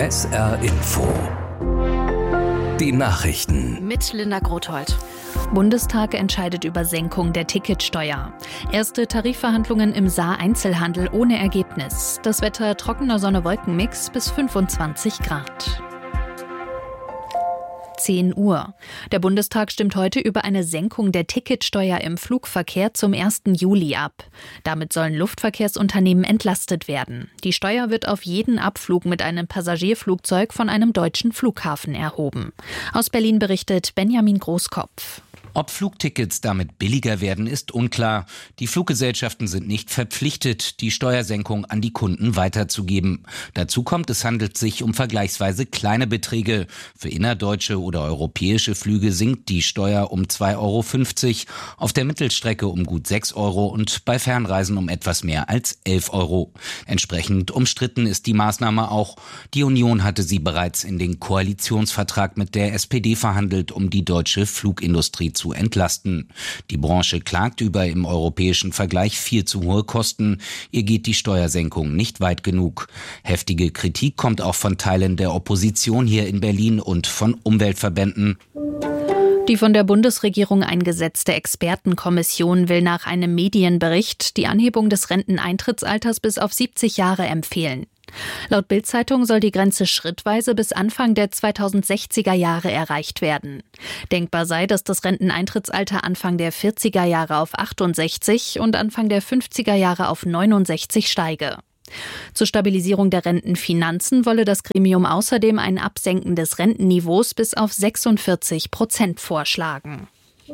SR Info. Die Nachrichten. Mit Linda Grothold. Bundestag entscheidet über Senkung der Ticketsteuer. Erste Tarifverhandlungen im Saar-Einzelhandel ohne Ergebnis. Das Wetter trockener Sonne-Wolken-Mix bis 25 Grad. 10 Uhr. Der Bundestag stimmt heute über eine Senkung der Ticketsteuer im Flugverkehr zum 1. Juli ab. Damit sollen Luftverkehrsunternehmen entlastet werden. Die Steuer wird auf jeden Abflug mit einem Passagierflugzeug von einem deutschen Flughafen erhoben. Aus Berlin berichtet Benjamin Großkopf. Ob Flugtickets damit billiger werden, ist unklar. Die Fluggesellschaften sind nicht verpflichtet, die Steuersenkung an die Kunden weiterzugeben. Dazu kommt, es handelt sich um vergleichsweise kleine Beträge. Für innerdeutsche oder europäische Flüge sinkt die Steuer um 2,50 €, auf der Mittelstrecke um gut 6 € und bei Fernreisen um etwas mehr als 11 €. Entsprechend umstritten ist die Maßnahme auch. Die Union hatte sie bereits in den Koalitionsvertrag mit der SPD verhandelt, um die deutsche Flugindustrie zu entlasten. Die Branche klagt über im europäischen Vergleich viel zu hohe Kosten. Ihr geht die Steuersenkung nicht weit genug. Heftige Kritik kommt auch von Teilen der Opposition hier in Berlin und von Umweltverbänden. Die von der Bundesregierung eingesetzte Expertenkommission will nach einem Medienbericht die Anhebung des Renteneintrittsalters bis auf 70 Jahre empfehlen. Laut Bild-Zeitung soll die Grenze schrittweise bis Anfang der 2060er Jahre erreicht werden. Denkbar sei, dass das Renteneintrittsalter Anfang der 40er Jahre auf 68 und Anfang der 50er Jahre auf 69 steige. Zur Stabilisierung der Rentenfinanzen wolle das Gremium außerdem ein Absenken des Rentenniveaus bis auf 46% vorschlagen.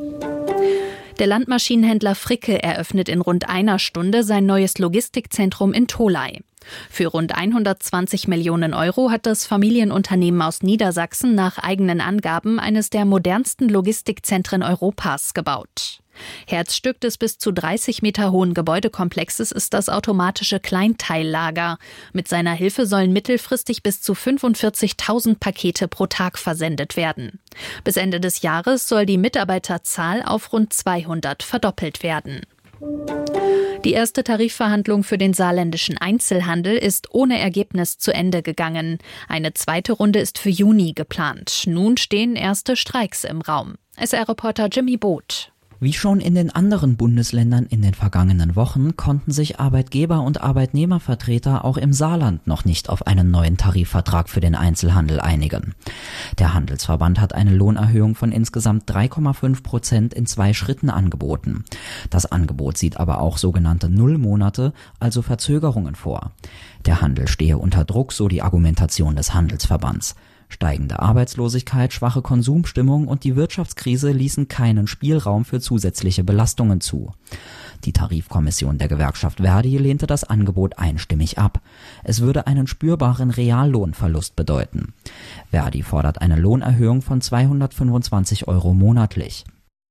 Der Landmaschinenhändler Fricke eröffnet in rund einer Stunde sein neues Logistikzentrum in Tholey. Für rund 120 Millionen € hat das Familienunternehmen aus Niedersachsen nach eigenen Angaben eines der modernsten Logistikzentren Europas gebaut. Herzstück des bis zu 30 Meter hohen Gebäudekomplexes ist das automatische Kleinteillager. Mit seiner Hilfe sollen mittelfristig bis zu 45.000 Pakete pro Tag versendet werden. Bis Ende des Jahres soll die Mitarbeiterzahl auf rund 200 verdoppelt werden. Die erste Tarifverhandlung für den saarländischen Einzelhandel ist ohne Ergebnis zu Ende gegangen. Eine zweite Runde ist für Juni geplant. Nun stehen erste Streiks im Raum. SR-Reporter Jimmy Boot. Wie schon in den anderen Bundesländern in den vergangenen Wochen konnten sich Arbeitgeber- und Arbeitnehmervertreter auch im Saarland noch nicht auf einen neuen Tarifvertrag für den Einzelhandel einigen. Der Handelsverband hat eine Lohnerhöhung von insgesamt 3,5% in 2 Schritten angeboten. Das Angebot sieht aber auch sogenannte Nullmonate, also Verzögerungen vor. Der Handel stehe unter Druck, so die Argumentation des Handelsverbands. Steigende Arbeitslosigkeit, schwache Konsumstimmung und die Wirtschaftskrise ließen keinen Spielraum für zusätzliche Belastungen zu. Die Tarifkommission der Gewerkschaft Verdi lehnte das Angebot einstimmig ab. Es würde einen spürbaren Reallohnverlust bedeuten. Verdi fordert eine Lohnerhöhung von 225 € monatlich.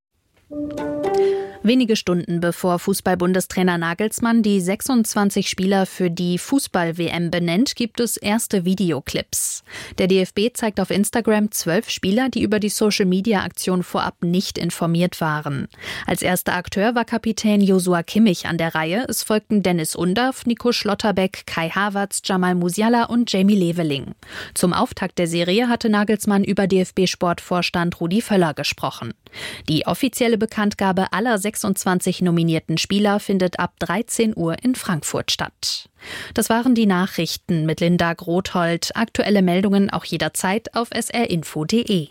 Wenige Stunden bevor Fußball-Bundestrainer Nagelsmann die 26 Spieler für die Fußball-WM benennt, gibt es erste Videoclips. Der DFB zeigt auf Instagram 12 Spieler, die über die Social-Media-Aktion vorab nicht informiert waren. Als erster Akteur war Kapitän Joshua Kimmich an der Reihe. Es folgten Dennis Undaff, Nico Schlotterbeck, Kai Havertz, Jamal Musiala und Jamie Leveling. Zum Auftakt der Serie hatte Nagelsmann über DFB-Sportvorstand Rudi Völler gesprochen. Die offizielle Bekanntgabe aller 26 nominierten Spieler findet ab 13 Uhr in Frankfurt statt. Das waren die Nachrichten mit Linda Grothold. Aktuelle Meldungen auch jederzeit auf srinfo.de.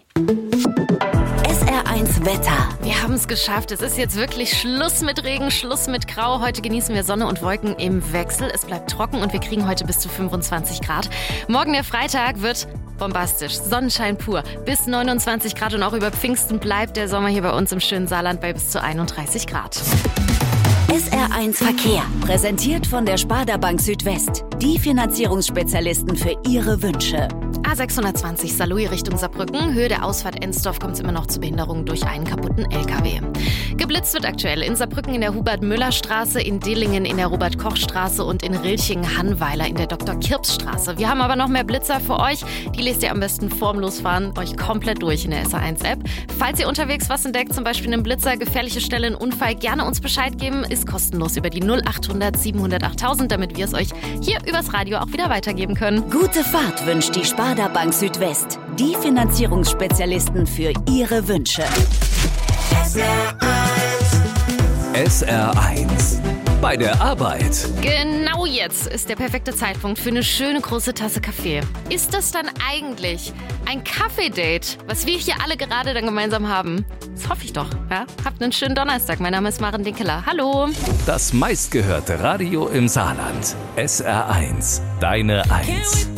SR1 Wetter. Wir haben es geschafft. Es ist jetzt wirklich Schluss mit Regen, Schluss mit Grau. Heute genießen wir Sonne und Wolken im Wechsel. Es bleibt trocken und wir kriegen heute bis zu 25 Grad. Morgen der Freitag wird bombastisch. Sonnenschein pur. Bis 29 Grad und auch über Pfingsten bleibt der Sommer hier bei uns im schönen Saarland bei bis zu 31 Grad. SR1 Verkehr. Präsentiert von der Sparda Bank Südwest. Die Finanzierungsspezialisten für Ihre Wünsche. A620 Saarlouis Richtung Saarbrücken. Höhe der Ausfahrt Ensdorf kommt es immer noch zu Behinderungen durch einen kaputten LKW. Geblitzt wird aktuell in Saarbrücken in der Hubert-Müller-Straße, in Dillingen in der Robert-Koch-Straße und in Rilching-Hannweiler in der Dr.-Kirps-Straße. Wir haben aber noch mehr Blitzer für euch. Die lest ihr am besten vorm Losfahren euch komplett durch in der SR1-App. Falls ihr unterwegs was entdeckt, zum Beispiel einen Blitzer, gefährliche Stelle, einen Unfall, gerne uns Bescheid geben. Ist kostenlos über die 0800 700 8000, damit wir es euch hier übers Radio auch wieder weitergeben können. Gute Fahrt wünscht die Sparda Bank Südwest. Die Finanzierungsspezialisten für Ihre Wünsche. SR1 bei der Arbeit. Genau jetzt ist der perfekte Zeitpunkt für eine schöne große Tasse Kaffee. Ist das dann eigentlich ein Kaffee-Date, was wir hier alle gerade dann gemeinsam haben? Das hoffe ich doch. Ja? Habt einen schönen Donnerstag. Mein Name ist Maren Dinkeler. Hallo. Das meistgehörte Radio im Saarland. SR1, deine 1.